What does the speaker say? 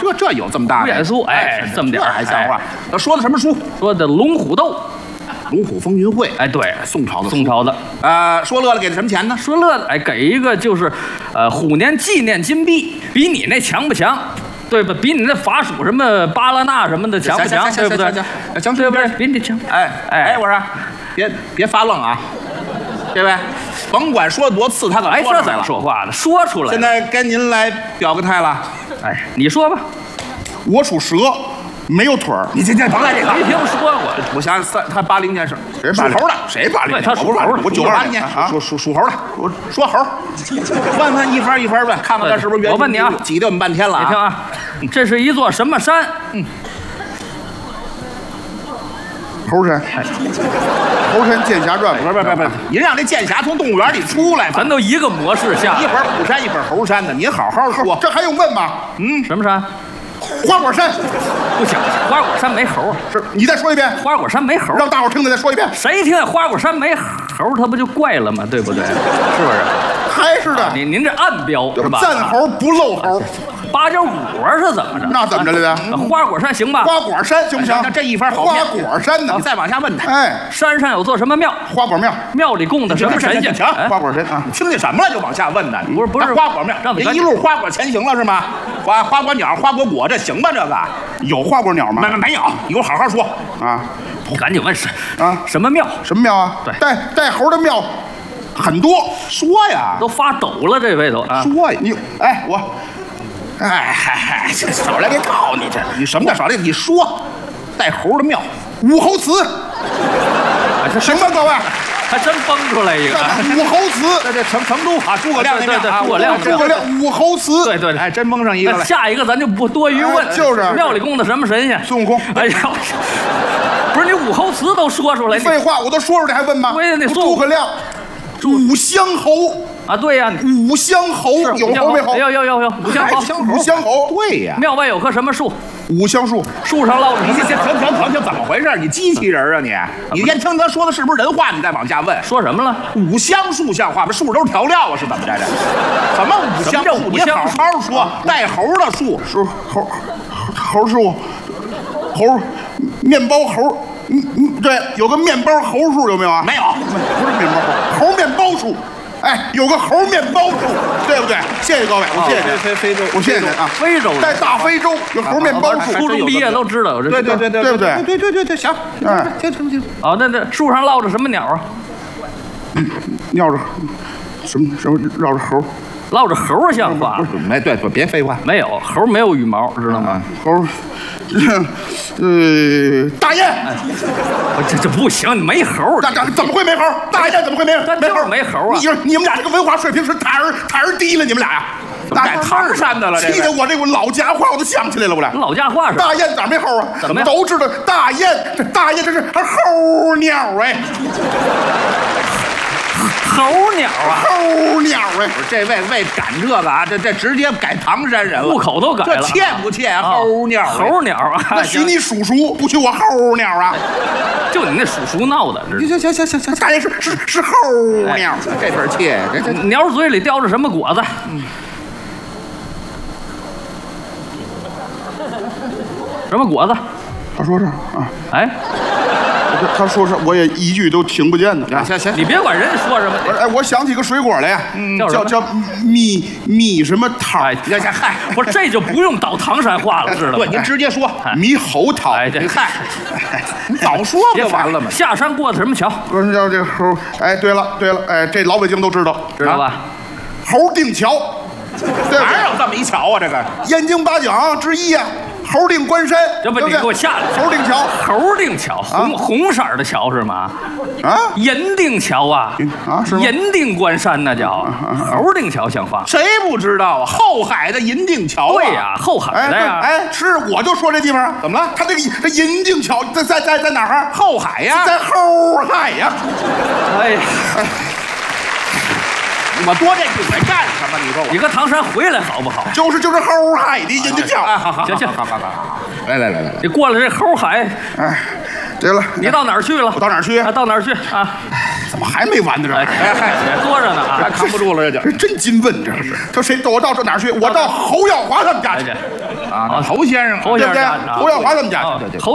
这有这么大的严肃，哎，这么点还像话。他说的什么书？ 说的龙虎斗， 龙虎风云会。 哎，对， 宋朝的。 宋朝的。 说乐了给他什么钱呢？ 说乐的，哎，给一个就是虎年纪念金币，比你那强不强？对吧？比你那法属什么巴拉纳什么的强不强？对不对？ 行， 对不对？比你强。 哎，我说，别发愣啊，对不对？甭管说多次，他可说出来了。 这怎么说话呢？说出来。 现在该您来表个态了。 哎，你说吧。 我属蛇，没有腿儿。 你今天甭来这个， 没听说过。 我想想，他80年生， 谁属猴的？ 谁80年？ 他属猴的。 我92年啊，属猴的。我说猴，问一分一分问，看看他是不是原。 我问你啊， 挤兑我们半天了。 你听啊，这是一座什么山？ 猴山。猴山剑侠传。 不是，您让这剑侠从动物园里出来， 咱都一个模式下， 一会儿虎山，一会儿猴山的，您好好说。 这还用问吗？ 什么山？ 花果山。 不行，花果山没猴。 是你再说一遍。 花果山没猴， 让大伙听着再说一遍。 谁听见花果山没猴，他不就怪了吗？对不对？是不是？ 还是的。 您这暗标是吧？ 赞猴不漏猴。 8角5是怎么着？ 那怎么着来的？ 花果山行吧？ 花果山行不行？ 这一番好花果山呢？ 你再往下问他。 哎， 山上有座什么庙？ 花果庙。 庙里供的什么神仙？ 花果神啊！ 你听见什么了就往下问呢？ 不是花果庙，您一路花果前行了是吗？花果鸟、花果果，这行吧？这个有花果鸟吗？ 没有，你给我好好说啊！ 你赶紧问什么庙？ 什么庙啊？ 对， 带猴的庙很多， 说呀， 都发抖了，这位都啊！ 说呀， 你这少来给告你这，你什么叫少来？你说，带猴的庙， 武侯祠，行吧，各位。 还真崩出来一个武侯祠， 这成都啊，诸葛亮那庙啊，诸葛亮武侯祠， 对， 哎，真蒙上一个了。 下一个咱就不多余问， 就是庙里供的什么神仙？ 孙悟空。 哎呀，不是你武侯祠都说出来， 废话，我都说出来还问吗？诸葛亮，五香侯啊，对呀， 五香侯有侯没侯？ 有五香侯， 对呀。 庙外有棵什么树？ 五香树， 树上落着你停，怎么回事？你机器人啊你先听他说的是不是人话？你再往下问， 说什么了？ 五香树像话吗？树都是调料啊，是怎么着的？什么五香树？你好好说，带猴的树， 猴树，猴面包猴，对，有个面包猴树有没有啊？ 没有， 不是面包猴面包树。哎，有个猴面包树，对不对？谢谢各位，我谢谢非洲， 我谢谢您啊！ 非洲在大非洲有猴面包树， 初中毕业都知道有这。 对不对？ 对， 行，听。 哦，那树上落着什么鸟啊？ 绕着什么绕着猴？ 落着猴像话？ 没对，别废话， 没有猴没有羽毛，知道吗？ 猴，大雁。 这不行，你没猴。 怎么会没猴？大雁怎么会没猴？ 没猴啊！ 你们俩这个文化水平是太儿低了，你们俩呀！ 改唐山的了， 记得我这个老家话我都想起来了，我俩。 老家话是？ 大雁咋没猴啊？ 怎么都知道大雁这是猴鸟哎。 猴鸟啊！ 猴鸟哎！ 这为赶这个啊，这直接改唐山人了， 户口都改了， 这欠不欠？猴鸟啊！ 那许你叔叔，不许我猴鸟啊！ 就你那叔叔闹的， 行，大雁是猴鸟， 这份气，这鸟嘴里叼着什么果子？什么果子？ 他说是啊， 哎。 他说是，我也一句都听不见的。 行， 你别管人说什么。 哎，我想起个水果来呀，叫蜜什么桃？ 哎，嗨，不是这就不用倒唐山话了，知道吗？ 对，您直接说猕猴桃。 哎，这嗨， 早说不就完了吗？ 下山过的什么桥？ 不是叫这猴？哎，对了，哎，这老北京都知道吧？ 猴定桥， 哪有这么一桥啊？这个燕京八讲之一啊。猴定关山， 要不你给我下来。 猴定桥， 猴定桥，红色的桥是吗？ 啊， 银锭桥啊， 是吗？ 银锭关山那叫猴定桥像话？ 谁不知道啊？后海的银锭桥。 对呀，后海的呀。 哎，是，我就说这地方怎么了？ 他这银锭桥在哪儿？ 后海呀， 在后海呀。 哎呀。 我多这句嘴干什么？你说我， 你搁唐山回来好不好？ 就是后海的银锭桥。 好，来， 你过了这后海， 哎，对了， 你到哪儿去了？ 我到哪儿去？ 到哪儿去啊？ 怎么还没完呢？这也多着呢啊， 扛不住了，这真金问，这是。他谁？我到哪儿去？我到侯耀华他们家去。 啊，侯先生， 侯先生对不对？ 家侯耀华他们家， 啊对对。 侯